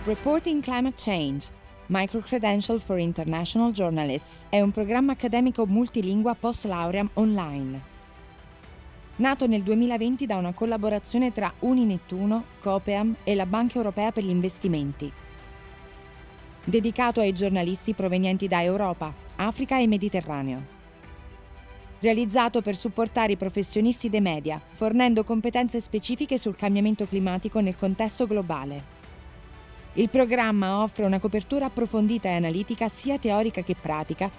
Reporting Climate Change, Microcredential for International Journalists è un programma accademico multilingua post-lauream online. Nato nel 2020 da una collaborazione tra Uninettuno, Copeam e la Banca Europea per gli Investimenti. Dedicato ai giornalisti provenienti da Europa, Africa e Mediterraneo. Realizzato per supportare i professionisti dei media, fornendo competenze specifiche sul cambiamento climatico nel contesto globale. Il programma offre una copertura approfondita e analitica sia teorica che pratica